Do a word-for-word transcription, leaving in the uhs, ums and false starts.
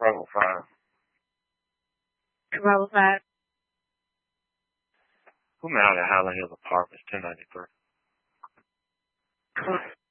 What was that? What was that? Who made out at Highland Hills Apartments, ten ninety-three?